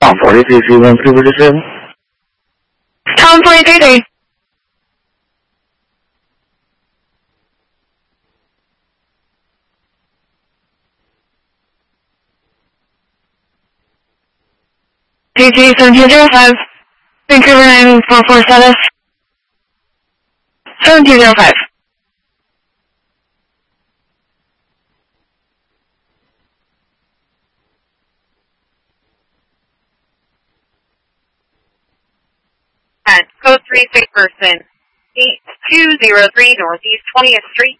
Tom 4313 Tom 43. GG 1705. Vancouver 944 status. 1705. At code 36 person, 8203 Northeast 20th Street.